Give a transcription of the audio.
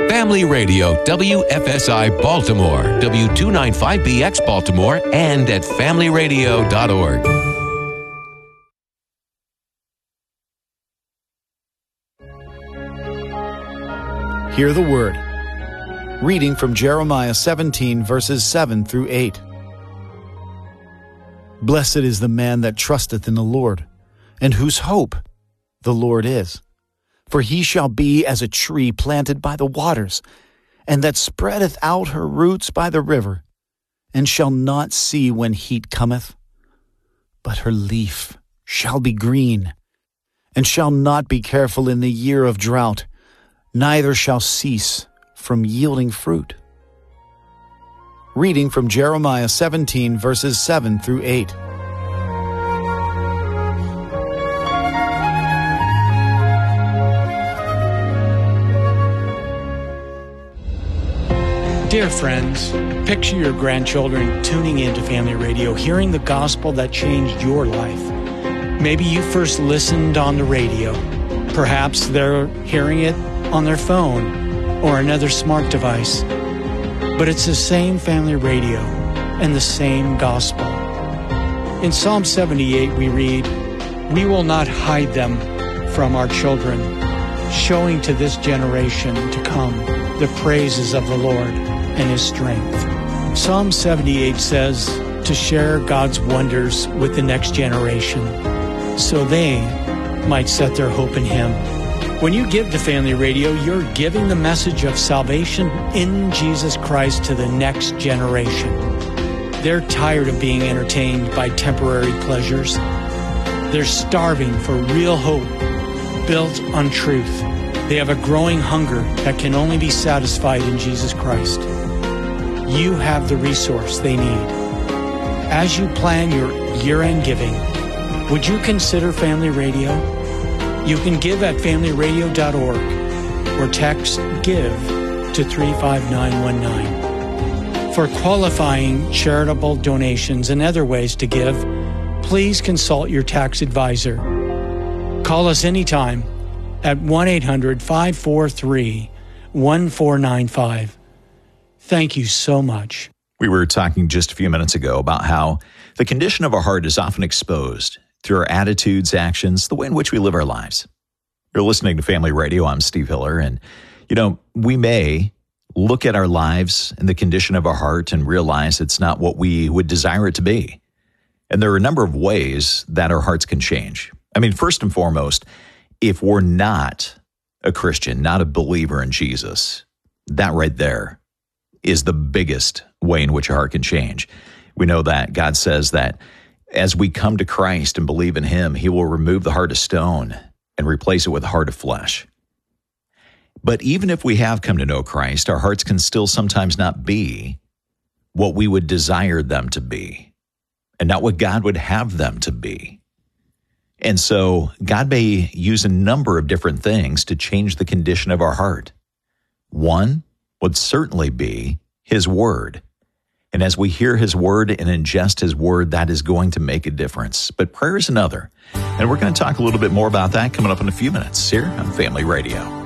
Family Radio, WFSI Baltimore, W295BX Baltimore, and at familyradio.org. Hear the word. Reading from Jeremiah 17, verses 7 through 8. Blessed is the man that trusteth in the Lord, and whose hope the Lord is. For he shall be as a tree planted by the waters, and that spreadeth out her roots by the river, and shall not see when heat cometh. But her leaf shall be green, and shall not be careful in the year of drought, neither shall cease from yielding fruit. Reading from Jeremiah 17, verses 7 through 8. Dear friends, picture your grandchildren tuning into Family Radio, hearing the gospel that changed your life. Maybe you first listened on the radio. Perhaps they're hearing it on their phone or another smart device. But it's the same Family Radio and the same gospel. In Psalm 78 we read, "We will not hide them from our children, showing to this generation to come the praises of the Lord and His strength." Psalm 78 says to share God's wonders with the next generation so they might set their hope in Him. When you give to Family Radio, you're giving the message of salvation in Jesus Christ to the next generation. They're tired of being entertained by temporary pleasures. They're starving for real hope built on truth. They have a growing hunger that can only be satisfied in Jesus Christ. You have the resource they need. As you plan your year-end giving, would you consider Family Radio? You can give at familyradio.org or text GIVE to 35919. For qualifying charitable donations and other ways to give, please consult your tax advisor. Call us anytime at 1-800-543-1495. Thank you so much. We were talking just a few minutes ago about how the condition of our heart is often exposed through our attitudes, actions, the way in which we live our lives. You're listening to Family Radio. I'm Steve Hiller, and, we may look at our lives and the condition of our heart and realize it's not what we would desire it to be. And there are a number of ways that our hearts can change. First and foremost, if we're not a Christian, not a believer in Jesus, that right there is the biggest way in which a heart can change. We know that God says that as we come to Christ and believe in Him, He will remove the heart of stone and replace it with a heart of flesh. But even if we have come to know Christ, our hearts can still sometimes not be what we would desire them to be and not what God would have them to be. And so God may use a number of different things to change the condition of our heart. One would certainly be His Word. And as we hear His Word and ingest His Word, that is going to make a difference. But prayer is another. And we're going to talk a little bit more about that coming up in a few minutes here on Family Radio.